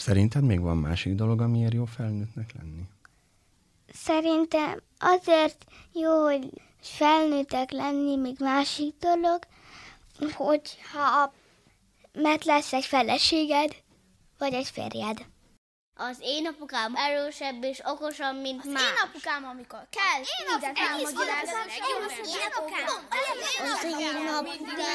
Szerinted még van másik dolog, amiért jó felnőttnek lenni? Szerintem azért jó, hogy felnőttek lenni, még másik dolog, hogyha meg lesz egy feleséged, vagy egy férjed. Az én apukám erősebb és okosabb, mint más. Az én apukám, amikor kell, mindent elmagyarázza. Az én apukám